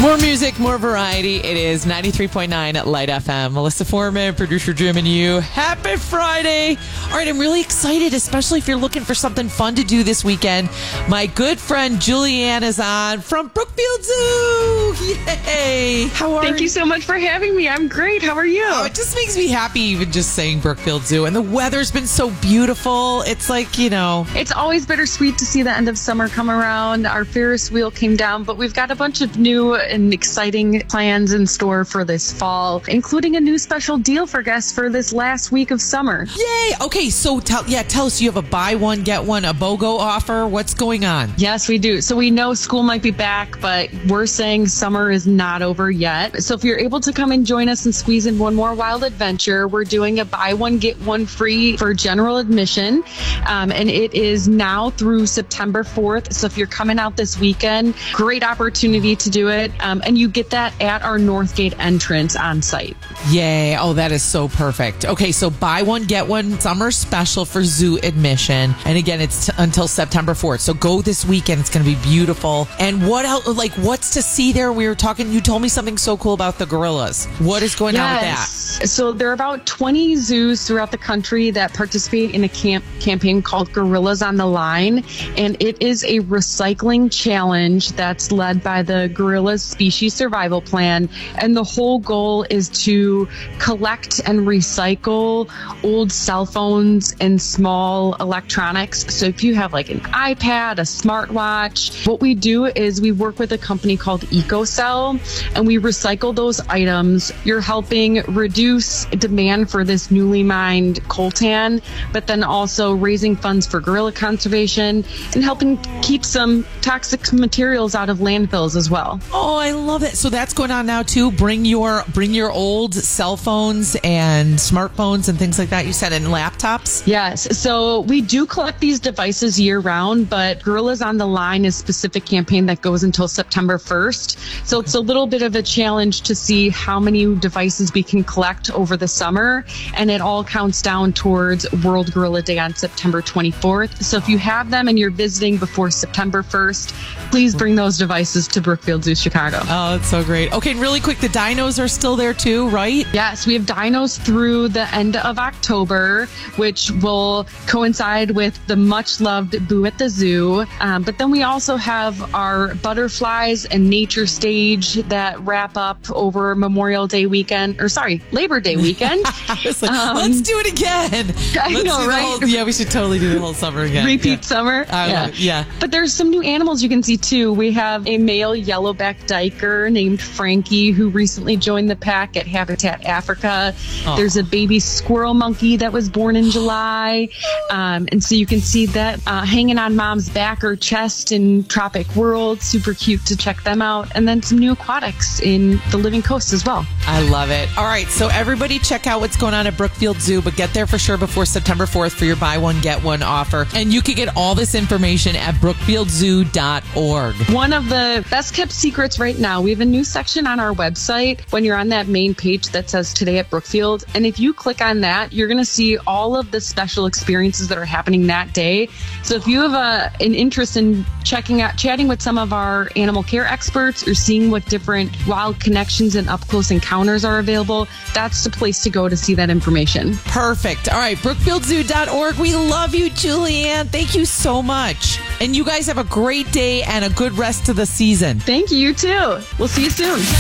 More music, more variety. It is 93.9 at Light FM. Melissa Foreman, producer Jim, and you. Happy Friday. All right, I'm really excited, especially if you're looking for something fun to do this weekend. My good friend Julianne is on from Brookfield Zoo. Yay. How are you? Thank you so much for having me. I'm great. How are you? Oh, it just makes me happy even just saying Brookfield Zoo. And the weather's been so beautiful. It's like, you know. It's always bittersweet to see the end of summer come around. Our Ferris wheel came down, but we've got a bunch of new and exciting plans in store for this fall, including a new special deal for guests for this last week of summer. Yay! Okay, so tell us, you have a buy one, get one, a BOGO offer. What's going on? Yes, we do. So we know school might be back, but we're saying summer is not over yet. So if you're able to come and join us and squeeze in one more wild adventure, we're doing a buy one, get one free for general admission. And it is now through September 4th. So if you're coming out this weekend, great opportunity to do it. And you get that at our Northgate entrance on site. Yay. Oh, that is so perfect. Okay, so buy one, get one summer special for zoo admission. And again, it's until September 4th. So go this weekend. It's going to be beautiful. And what else, like, what's to see there? We were talking, you told me something so cool about the gorillas. What is going on with that? So there are about 20 zoos throughout the country that participate in a campaign called Gorillas on the Line. And it is a recycling challenge that's led by the Gorillas Species Survival Plan. And the whole goal is to collect and recycle old cell phones and small electronics. So if you have like an iPad, a smartwatch, what we do is we work with a company called EcoCell and we recycle those items. You're helping reduce demand for this newly mined coltan, but then also raising funds for gorilla conservation and helping keep some toxic materials out of landfills as well. Oh, I love it. So that's going on now too. Bring your old cell phones and smartphones and things like that, you said, and laptops? Yes. So we do collect these devices year round, but Gorillas on the Line is a specific campaign that goes until September 1st. So it's a little bit of a challenge to see how many devices we can collect over the summer. And it all counts down towards World Gorilla Day on September 24th. So if you have them and you're visiting before September 1st, please bring those devices to Brookfield Zoo, Chicago. Oh, that's so great. Okay, and really quick, the dinos are still there too, right? Yes, we have dinos through the end of October, which will coincide with the much-loved Boo at the Zoo. But then we also have our butterflies and nature stage that wrap up over Labor Day weekend. Let's do it again. I know, right? We should totally do the whole summer again. Repeat summer. I love it. Yeah. But there's some new animals you can see too. We have a male yellowback duiker named Frankie who recently joined the pack at Habitat Africa. Oh. There's a baby squirrel monkey that was born in July. And so you can see that hanging on mom's back or chest in Tropic World. Super cute to check them out. And then some new aquatics in the Living Coast as well. I love it. All right. So everybody check out what's going on at Brookfield Zoo, but get there for sure before September 4th for your buy one, get one offer. And you can get all this information at brookfieldzoo.org. One of the best kept secrets right now, we have a new section on our website when you're on that main page that says Today at Brookfield. And if you click on that, you're going to see all of the special experiences that are happening that day. So if you have an interest in chatting with some of our animal care experts or seeing what different wild connections and up-close encounters are available, that's the place to go to see that information. Perfect. All right, brookfieldzoo.org. We love you, Julianne. Thank you so much. And you guys have a great day and a good rest of the season. Thank you, you too. We'll see you soon.